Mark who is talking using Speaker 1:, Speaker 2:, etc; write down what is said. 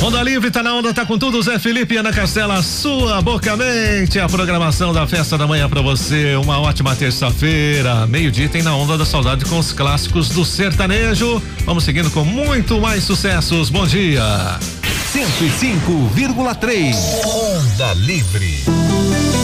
Speaker 1: Onda Livre tá na onda, tá com tudo. Zé Felipe e Ana Castela, sua boca mente. A programação da Festa da Manhã pra você. Uma ótima terça-feira. Meio-dia tem Na Onda da Saudade com os clássicos do sertanejo. Vamos seguindo com muito mais sucessos. Bom dia.
Speaker 2: 105,3 Onda Livre.